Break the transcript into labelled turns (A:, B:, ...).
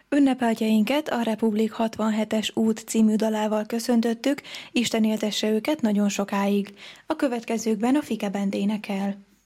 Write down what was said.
A: Ünnepeltjeinket a Republik 67-es út című dalával köszöntöttük, Isten éltesse őket nagyon sokáig. A következőkben a Fike Band énekel.